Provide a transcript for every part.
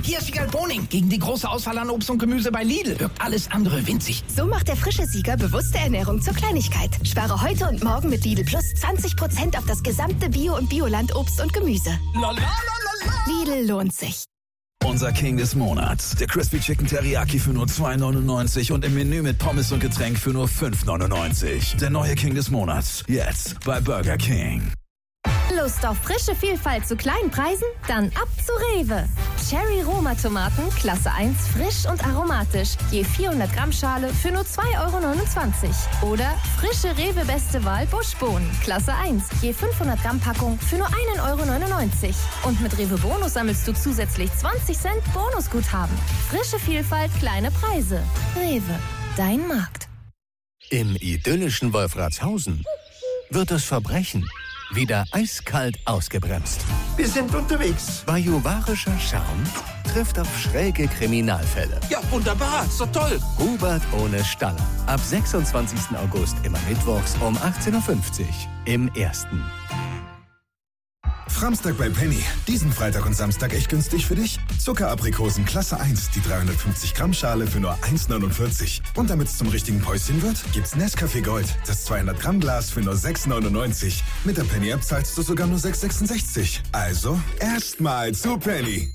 Hier ist Siegerl Boning. Gegen die große Auswahl an Obst und Gemüse bei Lidl wirkt alles andere winzig. So macht der frische Sieger bewusste Ernährung zur Kleinigkeit. Spare heute und morgen mit Lidl Plus 20% auf das gesamte Bio- und Bioland-Obst und Gemüse. Lidl lohnt sich. Unser King des Monats. Der Crispy Chicken Teriyaki für nur 2,99 und im Menü mit Pommes und Getränk für nur 5,99. Der neue King des Monats. Jetzt bei Burger King. Lust auf frische Vielfalt zu kleinen Preisen? Dann ab zu Rewe. Cherry Roma Tomaten, Klasse 1, frisch und aromatisch. Je 400 Gramm Schale für nur 2,29 €. Oder frische Rewe Beste Wahl Buschbohnen, Klasse 1, je 500 Gramm Packung für nur 1,99 €. Und mit Rewe Bonus sammelst du zusätzlich 20 Cent Bonusguthaben. Frische Vielfalt, kleine Preise. Rewe, dein Markt. Im idyllischen Wolfratshausen wird das Verbrechen wieder eiskalt ausgebremst. Wir sind unterwegs. Bajuwarischer Charme trifft auf schräge Kriminalfälle. Ja, wunderbar. Ist doch toll. Hubert ohne Staller. Ab 26. August immer mittwochs um 18:50 Uhr im Ersten. Framstag bei Penny. Diesen Freitag und Samstag echt günstig für dich. Zuckeraprikosen Klasse 1, die 350 Gramm Schale für nur 1,49. Und damit es zum richtigen Päuschen wird, gibt's Nescafé Gold, das 200 Gramm Glas für nur 6,99. Mit der Penny App zahlst du sogar nur 6,66. Also erstmal zu Penny.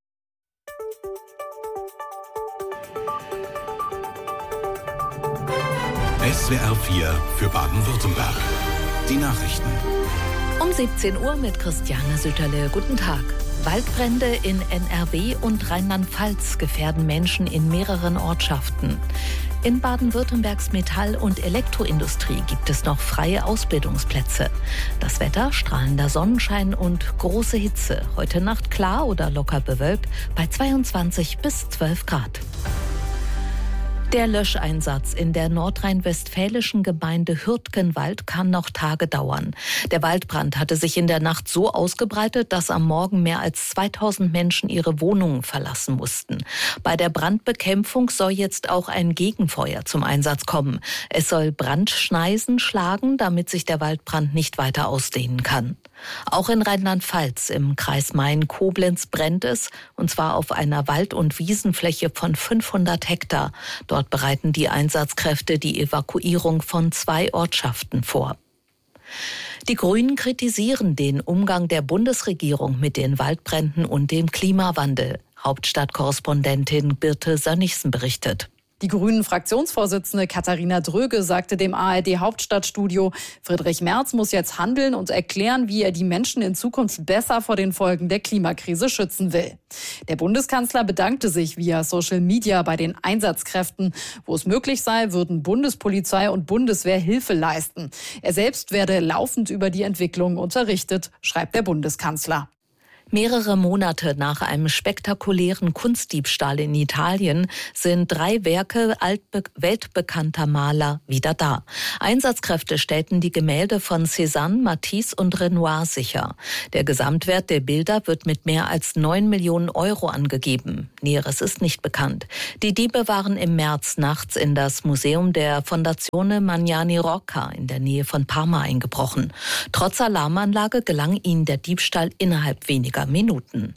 SWR 4 für Baden-Württemberg. Die Nachrichten. Um 17 Uhr mit Christiane Sütterle. Guten Tag. Waldbrände in NRW und Rheinland-Pfalz gefährden Menschen in mehreren Ortschaften. In Baden-Württembergs Metall- und Elektroindustrie gibt es noch freie Ausbildungsplätze. Das Wetter, strahlender Sonnenschein und große Hitze. Heute Nacht klar oder locker bewölkt bei 22 bis 12 Grad. Der Löscheinsatz in der nordrhein-westfälischen Gemeinde Hürtgenwald kann noch Tage dauern. Der Waldbrand hatte sich in der Nacht so ausgebreitet, dass am Morgen mehr als 2000 Menschen ihre Wohnungen verlassen mussten. Bei der Brandbekämpfung soll jetzt auch ein Gegenfeuer zum Einsatz kommen. Es soll Brandschneisen schlagen, damit sich der Waldbrand nicht weiter ausdehnen kann. Auch in Rheinland-Pfalz im Kreis Main-Koblenz brennt es, und zwar auf einer Wald- und Wiesenfläche von 500 Hektar. Dort bereiten die Einsatzkräfte die Evakuierung von 2 Ortschaften vor. Die Grünen kritisieren den Umgang der Bundesregierung mit den Waldbränden und dem Klimawandel. Hauptstadtkorrespondentin Birte Sönnigsen berichtet. Die Grünen-Fraktionsvorsitzende Katharina Dröge sagte dem ARD-Hauptstadtstudio, Friedrich Merz muss jetzt handeln und erklären, wie er die Menschen in Zukunft besser vor den Folgen der Klimakrise schützen will. Der Bundeskanzler bedankte sich via Social Media bei den Einsatzkräften. Wo es möglich sei, würden Bundespolizei und Bundeswehr Hilfe leisten. Er selbst werde laufend über die Entwicklung unterrichtet, schreibt der Bundeskanzler. Mehrere Monate nach einem spektakulären Kunstdiebstahl in Italien sind 3 Werke weltbekannter Maler wieder da. Einsatzkräfte stellten die Gemälde von Cézanne, Matisse und Renoir sicher. Der Gesamtwert der Bilder wird mit mehr als 9 Millionen € angegeben. Näheres ist nicht bekannt. Die Diebe waren im März nachts in das Museum der Fondazione Magnani Rocca in der Nähe von Parma eingebrochen. Trotz Alarmanlage gelang ihnen der Diebstahl innerhalb weniger Minuten.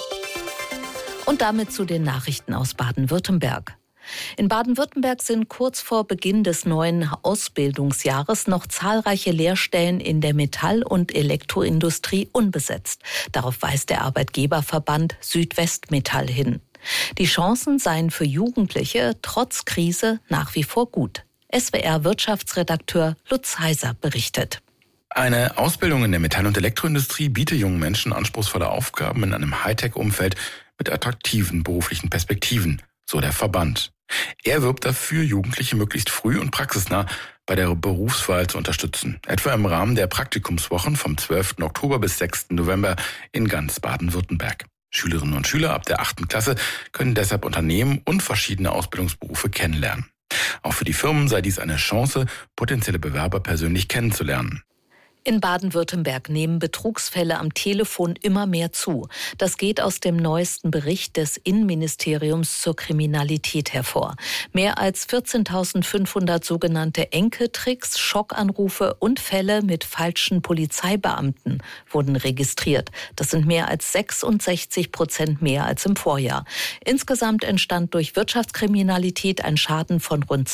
Und damit zu den Nachrichten aus Baden-Württemberg. In Baden-Württemberg sind kurz vor Beginn des neuen Ausbildungsjahres noch zahlreiche Lehrstellen in der Metall- und Elektroindustrie unbesetzt. Darauf weist der Arbeitgeberverband Südwestmetall hin. Die Chancen seien für Jugendliche trotz Krise nach wie vor gut. SWR-Wirtschaftsredakteur Lutz Heiser berichtet. Eine Ausbildung in der Metall- und Elektroindustrie bietet jungen Menschen anspruchsvolle Aufgaben in einem Hightech-Umfeld mit attraktiven beruflichen Perspektiven, so der Verband. Er wirbt dafür, Jugendliche möglichst früh und praxisnah bei der Berufswahl zu unterstützen, etwa im Rahmen der Praktikumswochen vom 12. Oktober bis 6. November in ganz Baden-Württemberg. Schülerinnen und Schüler ab der 8. Klasse können deshalb Unternehmen und verschiedene Ausbildungsberufe kennenlernen. Auch für die Firmen sei dies eine Chance, potenzielle Bewerber persönlich kennenzulernen. In Baden-Württemberg nehmen Betrugsfälle am Telefon immer mehr zu. Das geht aus dem neuesten Bericht des Innenministeriums zur Kriminalität hervor. Mehr als 14.500 sogenannte Enkeltricks, Schockanrufe und Fälle mit falschen Polizeibeamten wurden registriert. Das sind mehr als 66% mehr als im Vorjahr. Insgesamt entstand durch Wirtschaftskriminalität ein Schaden von rund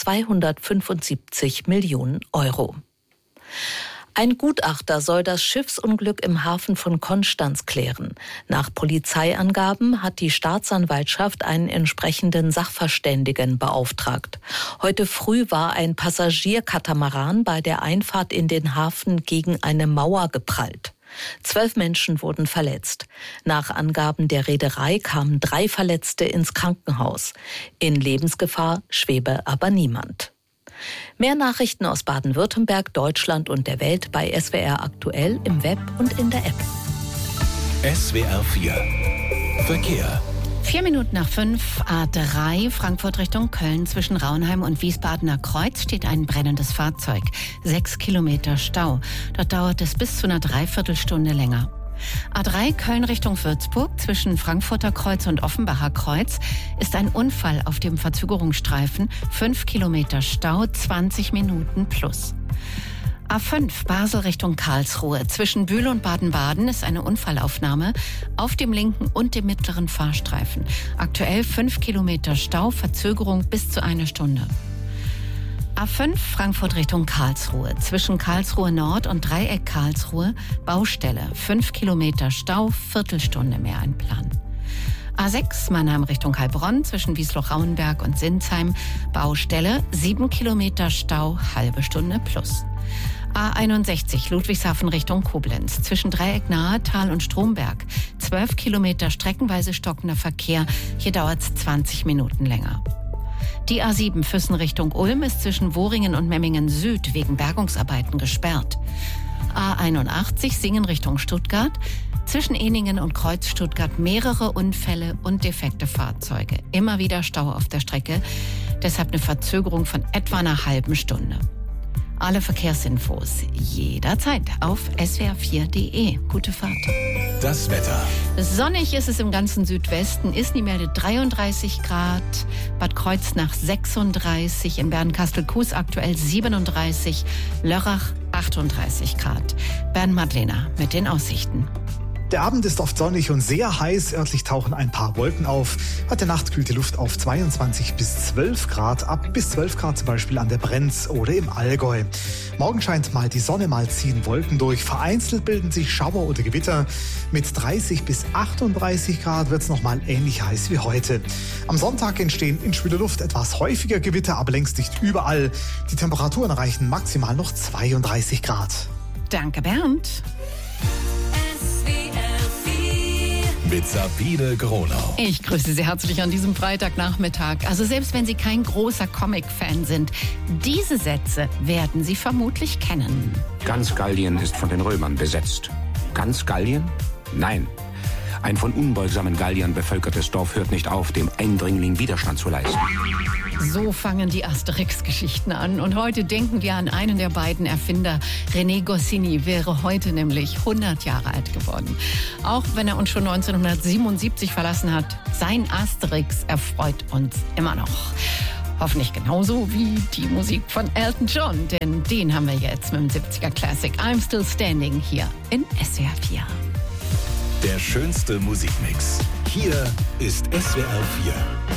275 Millionen Euro. Ein Gutachter soll das Schiffsunglück im Hafen von Konstanz klären. Nach Polizeiangaben hat die Staatsanwaltschaft einen entsprechenden Sachverständigen beauftragt. Heute früh war ein Passagierkatamaran bei der Einfahrt in den Hafen gegen eine Mauer geprallt. 12 Menschen wurden verletzt. Nach Angaben der Reederei kamen 3 Verletzte ins Krankenhaus. In Lebensgefahr schwebe aber niemand. Mehr Nachrichten aus Baden-Württemberg, Deutschland und der Welt bei SWR aktuell im Web und in der App. SWR 4 Verkehr. 4 Minuten nach 5, A3, Frankfurt Richtung Köln. Zwischen Raunheim und Wiesbadener Kreuz steht ein brennendes Fahrzeug. 6 Kilometer Stau. Dort dauert es bis zu einer Dreiviertelstunde länger. A3 Köln Richtung Würzburg, zwischen Frankfurter Kreuz und Offenbacher Kreuz ist ein Unfall auf dem Verzögerungsstreifen. 5 Kilometer Stau, 20 Minuten plus. A5 Basel Richtung Karlsruhe, zwischen Bühl und Baden-Baden ist eine Unfallaufnahme auf dem linken und dem mittleren Fahrstreifen. Aktuell 5 Kilometer Stau, Verzögerung bis zu 1 Stunde. A5 Frankfurt Richtung Karlsruhe, zwischen Karlsruhe Nord und Dreieck Karlsruhe, Baustelle, 5 Kilometer Stau, Viertelstunde mehr einplanen. A6 Mannheim Richtung Heilbronn, zwischen Wiesloch-Rauenberg und Sinsheim, Baustelle, 7 Kilometer Stau, halbe Stunde plus. A61 Ludwigshafen Richtung Koblenz, zwischen Dreieck Nahetal und Stromberg, 12 Kilometer streckenweise stockender Verkehr, hier dauert es 20 Minuten länger. Die A7 Füssen Richtung Ulm ist zwischen Wohringen und Memmingen Süd wegen Bergungsarbeiten gesperrt. A81 Singen Richtung Stuttgart, zwischen Ehningen und Kreuz Stuttgart mehrere Unfälle und defekte Fahrzeuge. Immer wieder Stau auf der Strecke, deshalb eine Verzögerung von etwa einer halben Stunde. Alle Verkehrsinfos jederzeit auf swr4.de. Gute Fahrt. Das Wetter. Sonnig ist es im ganzen Südwesten. Isny meldet 33 Grad, Bad Kreuznach 36, in Bernkastel-Kues aktuell 37, Lörrach 38 Grad. Bernd Madlener mit den Aussichten. Der Abend ist oft sonnig und sehr heiß. Örtlich tauchen ein paar Wolken auf. Heute Nacht kühlt die Luft auf 22 bis 12 Grad ab. Bis 12 Grad zum Beispiel an der Brenz oder im Allgäu. Morgen scheint mal die Sonne, mal ziehen Wolken durch. Vereinzelt bilden sich Schauer oder Gewitter. Mit 30 bis 38 Grad wird es nochmal ähnlich heiß wie heute. Am Sonntag entstehen in schwüler Luft etwas häufiger Gewitter, aber längst nicht überall. Die Temperaturen erreichen maximal noch 32 Grad. Danke, Bernd. Mit Sabine Gronau. Ich grüße Sie herzlich an diesem Freitagnachmittag. Also selbst wenn Sie kein großer Comic-Fan sind, diese Sätze werden Sie vermutlich kennen. Ganz Gallien ist von den Römern besetzt. Ganz Gallien? Nein. Ein von unbeugsamen Galliern bevölkertes Dorf hört nicht auf, dem Eindringling Widerstand zu leisten. So fangen die Asterix-Geschichten an. Und heute denken wir an einen der beiden Erfinder. René Goscinny wäre heute nämlich 100 Jahre alt geworden. Auch wenn er uns schon 1977 verlassen hat, sein Asterix erfreut uns immer noch. Hoffentlich genauso wie die Musik von Elton John, denn den haben wir jetzt mit dem 70er Classic I'm Still Standing hier in SWR 4. Der schönste Musikmix. Hier ist SWR 4.